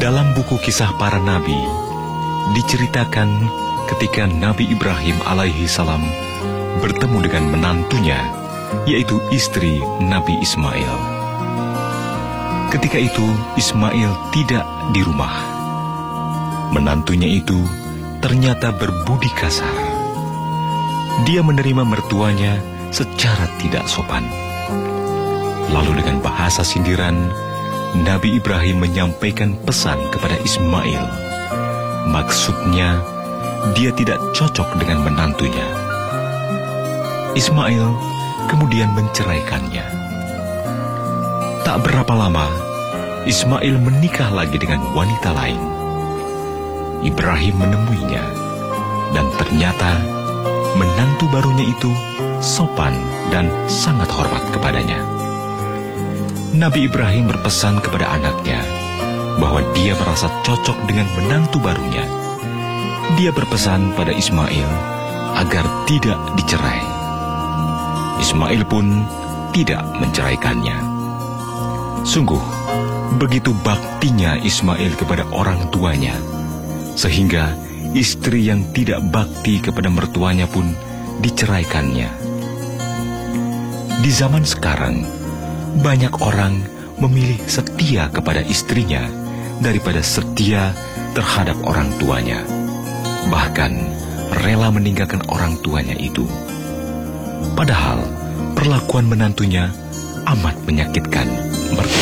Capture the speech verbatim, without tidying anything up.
Dalam buku Kisah Para Nabi, diceritakan ketika Nabi Ibrahim alaihi salam bertemu dengan menantunya, yaitu istri Nabi Ismail. Ketika itu Ismail tidak di rumah. Menantunya itu ternyata berbudi kasar. Dia menerima mertuanya secara tidak sopan. Lalu dengan bahasa sindiran, Nabi Ibrahim menyampaikan pesan kepada Ismail. Maksudnya, dia tidak cocok dengan menantunya. Ismail kemudian menceraikannya. Tak berapa lama, Ismail menikah lagi dengan wanita lain. Ibrahim menemuinya, dan ternyata menantu barunya itu sopan dan sangat hormat kepadanya. Nabi Ibrahim berpesan kepada anaknya bahwa dia merasa cocok dengan menantu barunya. Dia berpesan pada Ismail agar tidak dicerai. Ismail pun tidak menceraikannya. Sungguh, begitu baktinya Ismail kepada orang tuanya, sehingga istri yang tidak bakti kepada mertuanya pun diceraikannya. Di zaman sekarang, banyak orang memilih setia kepada istrinya daripada setia terhadap orang tuanya. Bahkan rela meninggalkan orang tuanya itu. Padahal perlakuan menantunya amat menyakitkan mertua.